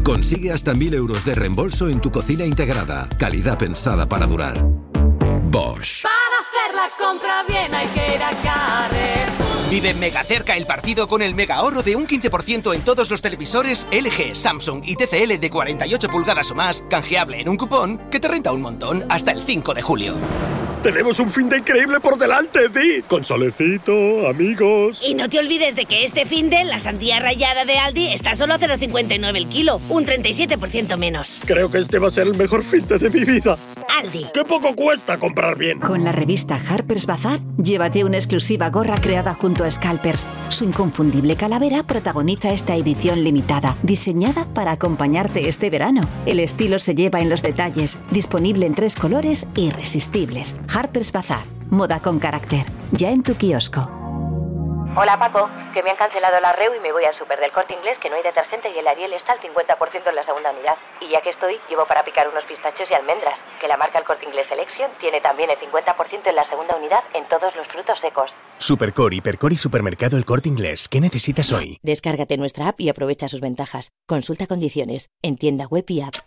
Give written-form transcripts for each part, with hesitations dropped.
Consigue hasta 1.000 euros de reembolso en tu cocina integrada. Calidad pensada para durar. Bosch. Para hacer la compra bien hay que ir a Carrefour. Vive mega cerca el partido con el mega ahorro de un 15% en todos los televisores LG, Samsung y TCL de 48 pulgadas o más, canjeable en un cupón que te renta un montón hasta el 5 de julio. Tenemos un fin de increíble por delante, Di. Con solecito, amigos. Y no te olvides de que este fin de la sandía rallada de Aldi está solo a 0,59 el kilo, un 37% menos. Creo que este va a ser el mejor fin de mi vida. Aldi. ¡Qué poco cuesta comprar bien! Con la revista Harper's Bazaar, llévate una exclusiva gorra creada junto a Scalpers. Su inconfundible calavera protagoniza esta edición limitada, diseñada para acompañarte este verano. El estilo se lleva en los detalles, disponible en 3 colores irresistibles. Harper's Bazaar, moda con carácter, ya en tu kiosco. Hola Paco, que me han cancelado la REU y me voy al súper del Corte Inglés, que no hay detergente y el Ariel está al 50% en la segunda unidad. Y ya que estoy, llevo para picar unos pistachos y almendras, que la marca El Corte Inglés Selection tiene también el 50% en la segunda unidad en todos los frutos secos. Supercor, Hipercor y Supermercado El Corte Inglés. ¿Qué necesitas hoy? Descárgate nuestra app y aprovecha sus ventajas. Consulta condiciones en tienda web y app.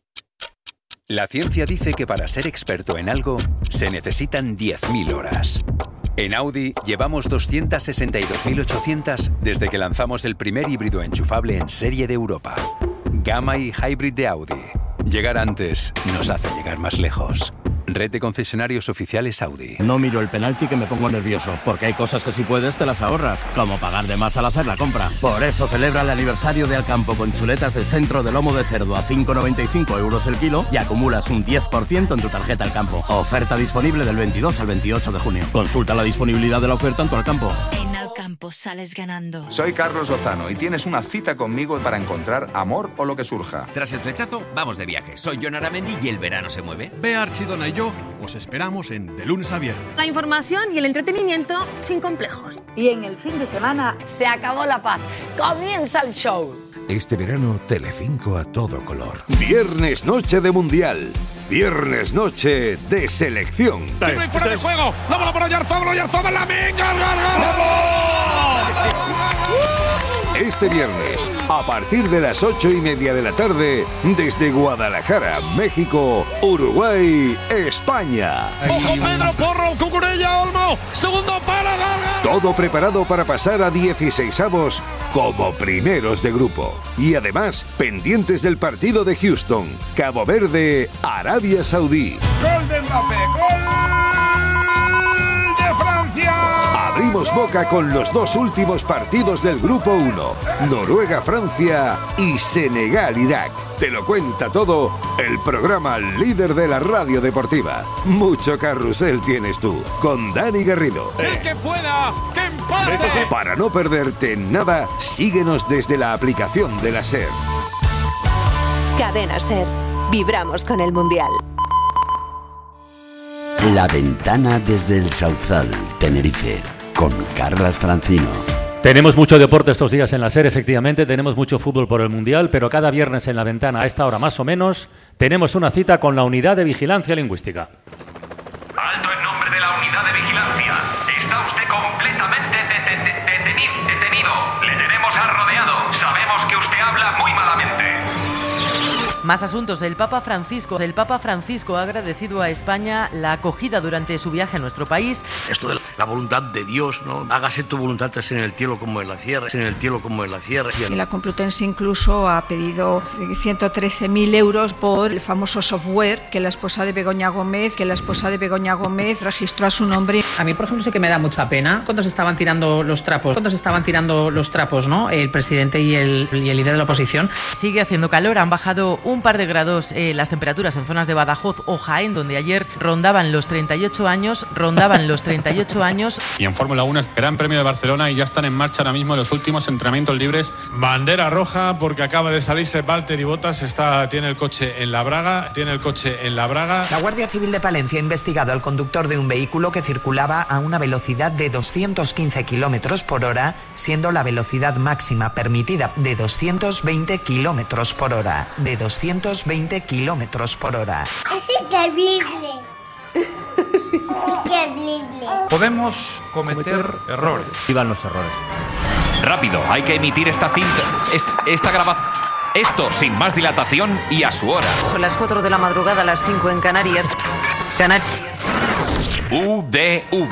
La ciencia dice que para ser experto en algo se necesitan 10.000 horas. En Audi llevamos 262.800 desde que lanzamos el primer híbrido enchufable en serie de Europa. Gamma y Hybrid de Audi. Llegar antes nos hace llegar más lejos. Red de concesionarios oficiales Audi. No miro el penalti que me pongo nervioso, porque hay cosas que si puedes te las ahorras, como pagar de más al hacer la compra. Por eso celebra el aniversario de Alcampo con chuletas de centro de lomo de cerdo a 5,95 euros el kilo y acumulas un 10% en tu tarjeta Alcampo. Oferta disponible del 22 al 28 de junio. Consulta la disponibilidad de la oferta en tu Alcampo. En Alcampo sales ganando. Soy Carlos Lozano y tienes una cita conmigo para encontrar amor o lo que surja. Tras el flechazo, vamos de viaje. Soy Jon Aramendi y el verano se mueve. Ve a Archidona y yo os esperamos en De Lunes a Viernes. La información y el entretenimiento sin complejos. Y en el fin de semana se acabó la paz. Comienza el show. Este verano, Telecinco a todo color. Viernes noche de Mundial. Viernes noche de selección. ¡Tiro y fuera de juego! ¡La bola para Oyarzabal! ¡Oyarzabal la venga! ¡Gol, gol, gol! Este viernes, a partir de las 8:30 de la tarde, desde Guadalajara, México, Uruguay, España. ¡Ojo Pedro Porro! ¡Cucurella Olmo! ¡Segundo palo! ¡Gol, gol! Todo preparado para pasar a 16avos como primeros de grupo. Y además, pendientes del partido de Houston, Cabo Verde, Arabia Saudí. ¡Gol de Mbappé! ¡Gol de Francia! Abrimos boca con los 2 últimos partidos del Grupo 1, Noruega-Francia y Senegal-Irak. Te lo cuenta todo el programa líder de la radio deportiva. Mucho carrusel tienes tú, con Dani Garrido. ¡El que pueda! ¡Que empate! Para no perderte nada, síguenos desde la aplicación de la SER. Cadena SER. Vibramos con el Mundial. La ventana desde el Sauzal, Tenerife, con Carlas Francino. Tenemos mucho deporte estos días en la SER, efectivamente, tenemos mucho fútbol por el Mundial, pero cada viernes en la ventana, a esta hora más o menos, tenemos una cita con la Unidad de Vigilancia Lingüística. Alto en nombre de la Unidad de Vigilancia. Está usted completamente detenido. Le tenemos rodeado. Sabemos que usted habla muy malamente. Más asuntos. El Papa Francisco ha agradecido a España la acogida durante su viaje a nuestro país. Esto de la voluntad de Dios, ¿no? Hágase tu voluntad en el cielo como en la tierra, Y la Complutense incluso ha pedido 113.000 euros por el famoso software que la esposa de Begoña Gómez registró a su nombre. A mí, por ejemplo, sí que me da mucha pena cuando se estaban tirando los trapos, ¿no? El presidente y el líder de la oposición. Sigue haciendo calor, han bajado un par de grados las temperaturas en zonas de Badajoz o Jaén, donde ayer rondaban los 38 años. Y en Fórmula 1, Gran Premio de Barcelona, y ya están en marcha ahora mismo los últimos entrenamientos libres. Bandera roja porque acaba de salirse Valtteri Bottas, tiene el coche en la braga. La Guardia Civil de Palencia ha investigado al conductor de un vehículo que circulaba a una velocidad de 215 kilómetros por hora, siendo la velocidad máxima permitida de 220 kilómetros por hora. Es increíble. Podemos cometer errores. Vivan los errores. Rápido, hay que emitir esta cinta, esta grabación. Esto sin más dilatación y a su hora. Son las 4 de la madrugada, las 5 en Canarias. UDV.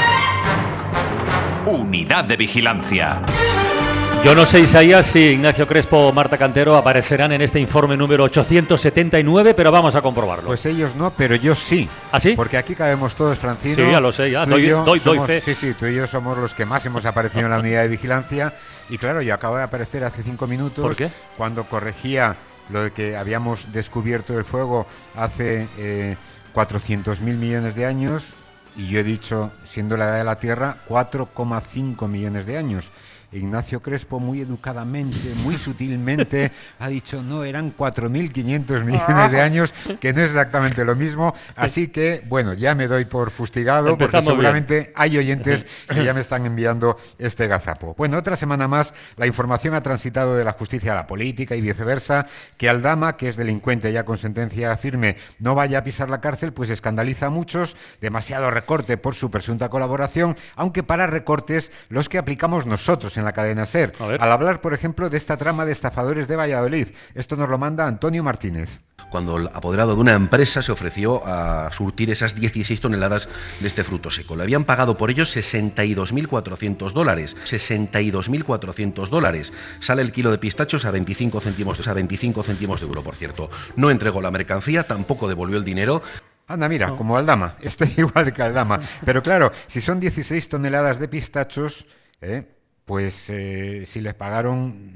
Unidad de Vigilancia. Yo no sé, Isaías, si Ignacio Crespo o Marta Cantero aparecerán en este informe número 879, pero vamos a comprobarlo. Pues ellos no, pero yo sí. ¿Ah, sí? Porque aquí cabemos todos, Francino. Sí, ya lo sé, ya. Doy fe. Sí, tú y yo somos los que más hemos aparecido en la unidad de vigilancia. Y claro, yo acabo de aparecer hace 5 minutos. ¿Por qué? Cuando corregía lo de que habíamos descubierto el fuego hace 400.000 millones de años. Y yo he dicho, siendo la edad de la Tierra, 4,5 millones de años. Ignacio Crespo, muy educadamente, muy sutilmente, ha dicho, no, eran 4.500 millones de años, que no es exactamente lo mismo. Así que, bueno, ya me doy por fustigado. Empezamos, porque seguramente bien. Hay oyentes que ya me están enviando este gazapo. Bueno, otra semana más, la información ha transitado de la justicia a la política y viceversa. Que Aldama, que es delincuente ya con sentencia firme, no vaya a pisar la cárcel, pues escandaliza a muchos. Demasiado recorte por su presunta colaboración, aunque para recortes los que aplicamos nosotros en la cadena SER, al hablar, por ejemplo, de esta trama de estafadores de Valladolid. Esto nos lo manda Antonio Martínez. Cuando el apoderado de una empresa se ofreció a surtir esas 16 toneladas de este fruto seco. Le habían pagado por ello 62.400 dólares. 62.400 dólares. Sale el kilo de pistachos a 25 céntimos de euro, por cierto. No entregó la mercancía, tampoco devolvió el dinero. Anda, mira, como Aldama. Está igual que Aldama. Pero claro, si son 16 toneladas de pistachos... Pues si les pagaron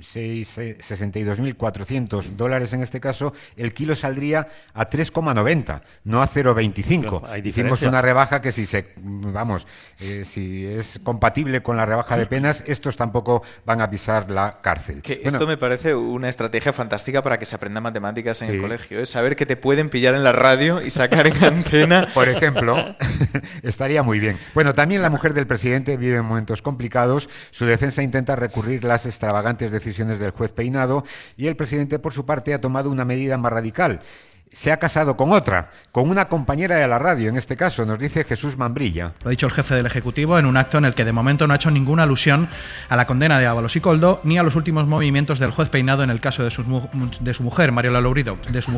62.400 dólares en este caso, el kilo saldría a 3,90, no a 0,25. No, hicimos una rebaja que si es compatible con la rebaja de penas, estos tampoco van a pisar la cárcel. Esto me parece una estrategia fantástica para que se aprenda matemáticas en el colegio. Es saber que te pueden pillar en la radio y sacar en antena. Por ejemplo, estaría muy bien. Bueno, también la mujer del presidente vive en momentos complicados. Su defensa intenta recurrir las extravagantes decisiones del juez Peinado y el presidente, por su parte, ha tomado una medida más radical. Se ha casado con otra, con una compañera de la radio, en este caso, nos dice Jesús Mambrilla. Lo ha dicho el jefe del Ejecutivo en un acto en el que de momento no ha hecho ninguna alusión a la condena de Ábalos y Koldo ni a los últimos movimientos del juez Peinado en el caso de su mujer, Mariola Lourido.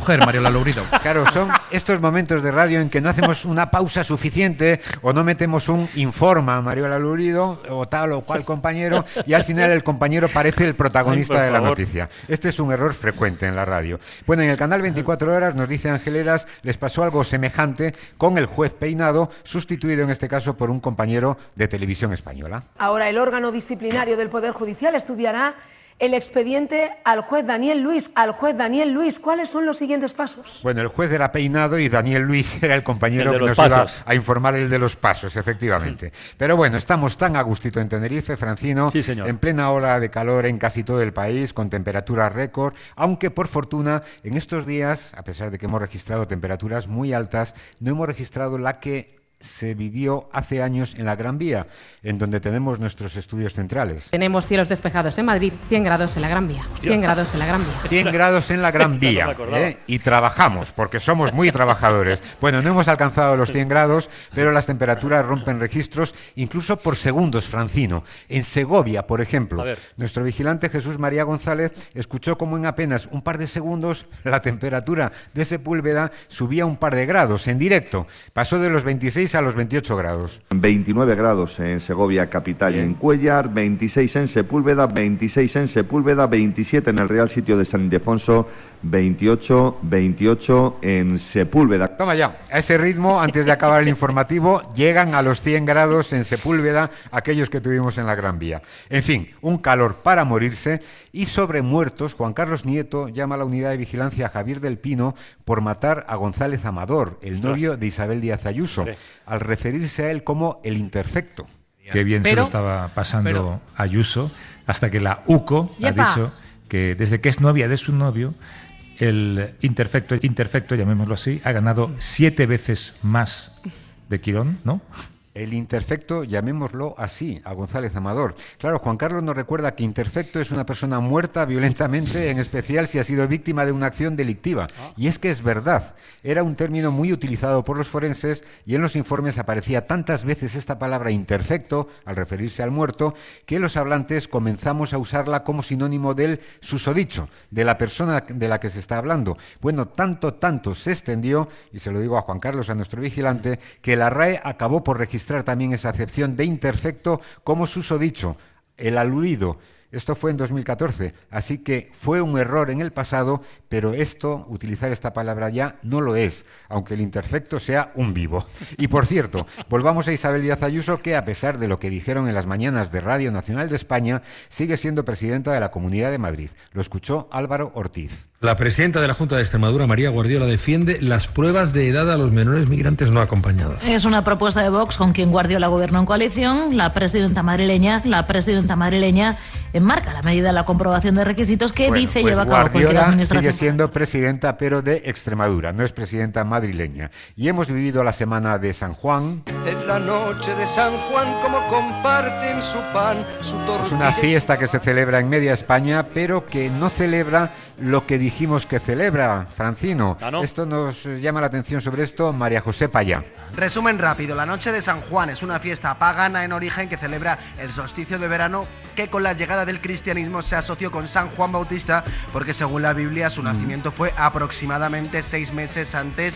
Claro, son estos momentos de radio en que no hacemos una pausa suficiente o no metemos un informa a Mariola Lourido o tal o cual compañero y al final el compañero parece el protagonista de la noticia. Este es un error frecuente en la radio. Bueno, en el canal 24 Horas nos dice Ángeleras, les pasó algo semejante con el juez Peinado, sustituido en este caso por un compañero de Televisión Española. Ahora el órgano disciplinario del Poder Judicial estudiará el expediente al juez Daniel Luis. ¿Cuáles son los siguientes pasos? Bueno, el juez era Peinado y Daniel Luis era el compañero que nos iba a informar el de los pasos, efectivamente. Pero bueno, estamos tan a gustito en Tenerife, Francino, sí, señor. En plena ola de calor en casi todo el país, con temperaturas récord, aunque por fortuna en estos días, a pesar de que hemos registrado temperaturas muy altas, no hemos registrado la que se vivió hace años en la Gran Vía, en donde tenemos nuestros estudios centrales. Tenemos cielos despejados en Madrid, 100 grados en la Gran Vía. 100 grados en la Gran Vía. 100 grados en la Gran Vía. Y trabajamos, porque somos muy trabajadores. Bueno, no hemos alcanzado los 100 grados, pero las temperaturas rompen registros, incluso por segundos, Francino. En Segovia, por ejemplo, nuestro vigilante Jesús María González escuchó cómo en apenas un par de segundos la temperatura de Sepúlveda subía un par de grados en directo. Pasó de los 26 a los 28 grados. 29 grados en Segovia capital y en Cuéllar, 26 en Sepúlveda, 27 en el Real Sitio de San Ildefonso, 28 en Sepúlveda. Toma ya, a ese ritmo, antes de acabar el informativo, llegan a los 100 grados en Sepúlveda aquellos que tuvimos en la Gran Vía. En fin, un calor para morirse. Y sobre muertos, Juan Carlos Nieto llama a la unidad de vigilancia a Javier del Pino por matar a González Amador, el novio de Isabel Díaz Ayuso, al referirse a él como el imperfecto. Qué bien se lo estaba pasando Ayuso, hasta que la UCO ha dicho que desde que es novia de su novio, el imperfecto, llamémoslo así, ha ganado 7 veces más de Quirón, ¿no? El imperfecto, llamémoslo así, a González Amador. Claro, Juan Carlos nos recuerda que imperfecto es una persona muerta violentamente, en especial si ha sido víctima de una acción delictiva. Y es que es verdad, era un término muy utilizado por los forenses y en los informes aparecía tantas veces esta palabra imperfecto, al referirse al muerto, que los hablantes comenzamos a usarla como sinónimo del susodicho, de la persona de la que se está hablando. Bueno, tanto se extendió, y se lo digo a Juan Carlos, a nuestro vigilante, que la RAE acabó por registrar también esa acepción de imperfecto como susodicho, el aludido. Esto fue en 2014, así que fue un error en el pasado, pero utilizar esta palabra ya no lo es, aunque el imperfecto sea un vivo. Y por cierto, volvamos a Isabel Díaz Ayuso, que a pesar de lo que dijeron en las mañanas de Radio Nacional de España, sigue siendo presidenta de la Comunidad de Madrid. Lo escuchó Álvaro Ortiz. La presidenta de la Junta de Extremadura, María Guardiola, defiende las pruebas de edad a los menores migrantes no acompañados. Es una propuesta de Vox con quien Guardiola gobernó en coalición. La presidenta madrileña enmarca la medida de la comprobación de requisitos que lleva a cabo cualquier administración. Sigue siendo presidenta, pero de Extremadura, no es presidenta madrileña. Y hemos vivido la semana de San Juan. En la noche de San Juan, como comparten su pan, su tortilla. Es una fiesta que se celebra en media España, pero que no celebra lo que dijimos que celebra, Francino. ¿No? Esto nos llama la atención sobre esto, María José Payá. Resumen rápido, la noche de San Juan es una fiesta pagana en origen que celebra el solsticio de verano, que con la llegada del cristianismo se asoció con San Juan Bautista, porque según la Biblia su nacimiento fue aproximadamente 6 meses antes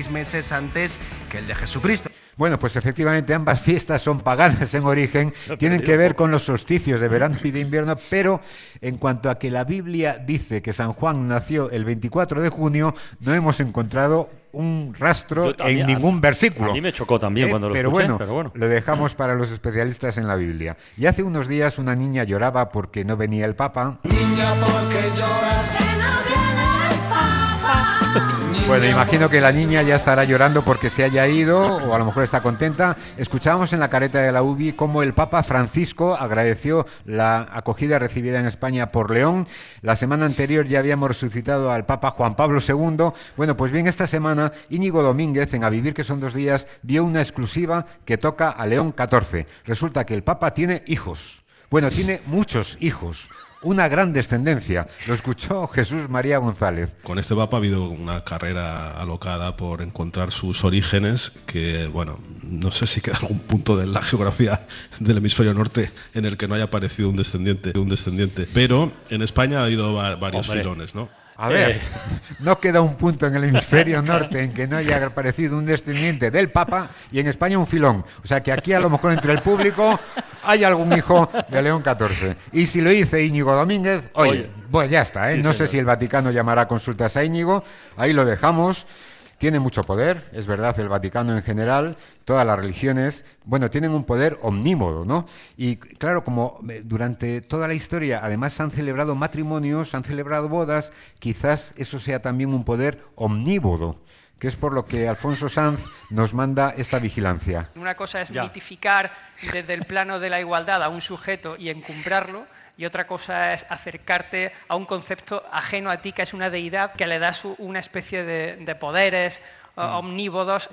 que el de Jesucristo. Bueno, pues efectivamente ambas fiestas son paganas en origen, tienen que ver con los solsticios de verano y de invierno, pero en cuanto a que la Biblia dice que San Juan nació el 24 de junio, no hemos encontrado un rastro en ningún versículo. A mí me chocó también cuando lo escuché, pero bueno. Lo dejamos para los especialistas en la Biblia. Y hace unos días una niña lloraba porque no venía el Papa. Niña, ¿por qué lloras? Que no viene el Papa. Bueno, imagino que la niña ya estará llorando porque se haya ido, o a lo mejor está contenta. Escuchábamos en la careta de la UBI cómo el Papa Francisco agradeció la acogida recibida en España por León. La semana anterior ya habíamos resucitado al Papa Juan Pablo II. Bueno, pues bien, esta semana Íñigo Domínguez, en A Vivir que son 2 días, dio una exclusiva que toca a León XIV. Resulta que el Papa tiene hijos. Bueno, tiene muchos hijos. Una gran descendencia. Lo escuchó Jesús María González. Con este Papa ha habido una carrera alocada por encontrar sus orígenes, que, bueno, no sé si queda algún punto de la geografía del hemisferio norte en el que no haya aparecido un descendiente. Pero en España ha habido varios filones, ¿no? A ver, no queda un punto en el hemisferio norte en que no haya aparecido un descendiente del Papa y en España un filón. O sea que aquí a lo mejor entre el público hay algún hijo de León XIV. Y si lo dice Íñigo Domínguez, oye, pues ya está, ¿eh? Sí, no sé si el Vaticano llamará consultas a Íñigo, ahí lo dejamos. Tiene mucho poder, es verdad, el Vaticano en general, todas las religiones, bueno, tienen un poder omnímodo, ¿no? Y claro, como durante toda la historia además se han celebrado matrimonios, se han celebrado bodas, quizás eso sea también un poder omnívodo, que es por lo que Alfonso Sanz nos manda esta vigilancia. Una cosa es mitificar desde el plano de la igualdad a un sujeto y encumbrarlo, y otra cosa es acercarte a un concepto ajeno a ti, que es una deidad, que le das una especie de poderes omnívodos,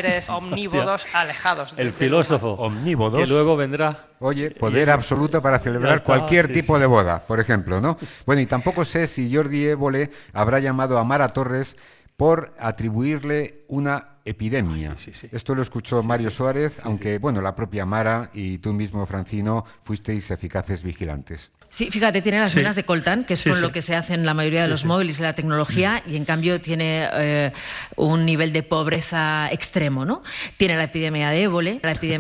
alejados. El filósofo omnívodos, que luego vendrá. Oye, poder absoluto para celebrar cualquier tipo de boda, por ejemplo, ¿no? Bueno, y tampoco sé si Jordi Évole habrá llamado a Mara Torres por atribuirle una epidemia. Esto lo escuchó Mario Suárez, aunque, bueno, la propia Mara y tú mismo, Francino, fuisteis eficaces vigilantes. Sí, fíjate, tiene las venas de coltán, que es con lo que se hacen la mayoría de los móviles y la tecnología, y en cambio tiene un nivel de pobreza extremo, ¿no? Tiene la epidemia de ébola.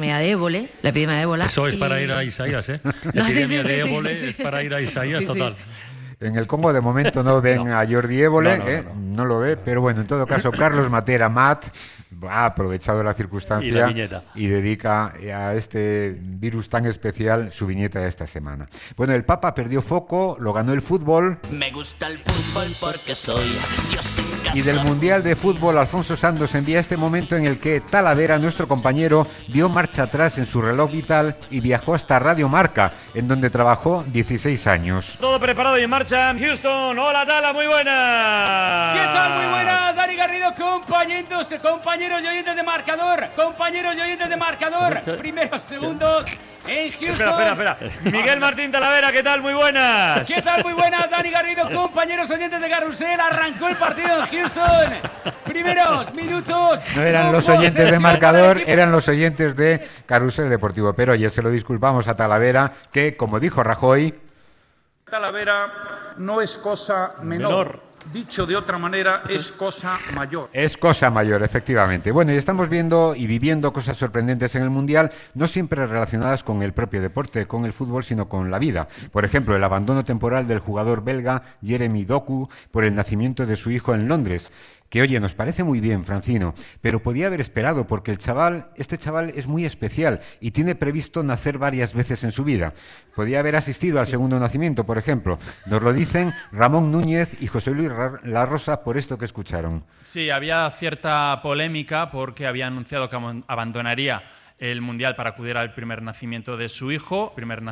Eso es para ir a Isaías, ¿eh? La epidemia de ébola es para ir a Isaías, total. En el Congo de momento no ven a Jordi Évole, no lo ve, pero bueno, en todo caso Carlos Matera Mat ha aprovechado la circunstancia y dedica a este virus tan especial su viñeta de esta semana. Bueno, el Papa perdió foco, lo ganó el fútbol. Me gusta el fútbol porque soy Dios en casa. Y del Mundial de Fútbol, Alfonso Santos envía este momento en el que Talavera, nuestro compañero, dio marcha atrás en su reloj vital y viajó hasta Radio Marca, en donde trabajó 16 años. Todo preparado y en marcha. Houston, hola Tala, muy buena. ¿Qué tal? Muy buena, Dani Garrido, compañeros y oyentes de marcador. Compañeros y oyentes de marcador. Primeros segundos en Houston. Espera. Miguel Martín Talavera, ¿qué tal? Muy buenas. ¿Qué tal? Muy buenas, Dani Garrido, compañeros oyentes de Carrusel. Arrancó el partido en Houston. Primeros minutos. No eran los oyentes de marcador, eran los oyentes de Carrusel Deportivo. Pero oye, se lo disculpamos a Talavera, que como dijo Rajoy... Talavera no es cosa menor. Dicho de otra manera, es cosa mayor. Es cosa mayor, efectivamente. Bueno, y estamos viendo y viviendo cosas sorprendentes en el Mundial, no siempre relacionadas con el propio deporte, con el fútbol, sino con la vida. Por ejemplo, el abandono temporal del jugador belga Jeremy Doku por el nacimiento de su hijo en Londres. Que, oye, nos parece muy bien, Francino, pero podía haber esperado porque este chaval es muy especial y tiene previsto nacer varias veces en su vida. Podía haber asistido al segundo nacimiento, por ejemplo. Nos lo dicen Ramón Núñez y José Luis La Rosa por esto que escucharon. Sí, había cierta polémica porque había anunciado que abandonaría el Mundial para acudir al primer nacimiento de su hijo.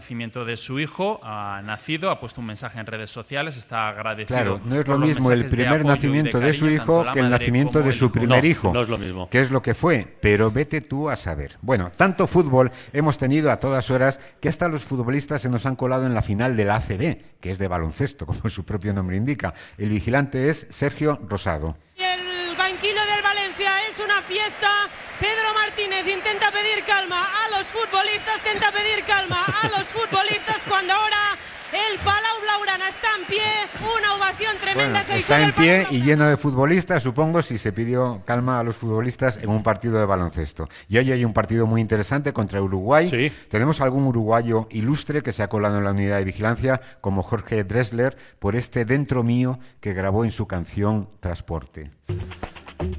Ha nacido, ha puesto un mensaje en redes sociales, está agradecido. Claro, no es lo mismo el primer nacimiento de su hijo que el nacimiento de su primer hijo. No es lo mismo. Que es lo que fue, pero vete tú a saber. Bueno, tanto fútbol hemos tenido a todas horas que hasta los futbolistas se nos han colado en la final de la ACB, que es de baloncesto, como su propio nombre indica. El vigilante es Sergio Rosado. El banquillo del Valencia es una fiesta. Pedro Martínez intenta pedir calma a los futbolistas, cuando ahora el Palau Blaugrana está en pie, una ovación tremenda. Bueno, está en pie y lleno de futbolistas, supongo, si se pidió calma a los futbolistas en un partido de baloncesto. Y hoy hay un partido muy interesante contra Uruguay. Sí. Tenemos algún uruguayo ilustre que se ha colado en la unidad de vigilancia, como Jorge Dressler, por este Dentro Mío que grabó en su canción Transporte.